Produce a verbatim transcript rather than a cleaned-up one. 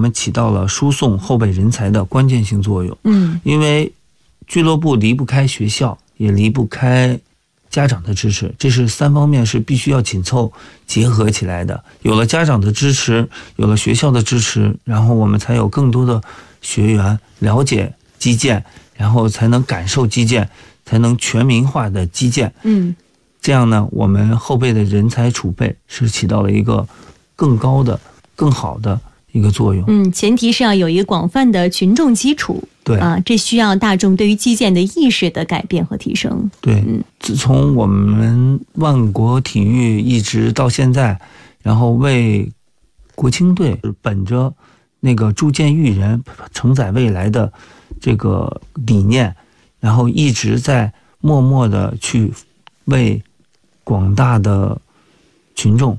们起到了输送后备人才的关键性作用。 嗯， 因为俱乐部离不开学校，也离不开家长的支持，这是三方面是必须要紧凑结合起来的。有了家长的支持，有了学校的支持，然后我们才有更多的学员了解击剑，然后才能感受击剑，才能全民化的击剑。 嗯， 这样呢，我们后备的人才储备是起到了一个更高的、更好的一个作用。 嗯，前提是要有一个广泛的群众基础。 对啊，这需要大众对于击剑的意识的改变和提升。 对， 嗯， 自从我们万国体育一直到现在，然后为国青队本着那个铸剑育人、承载未来的这个理念，然后一直在默默的去为广大的群众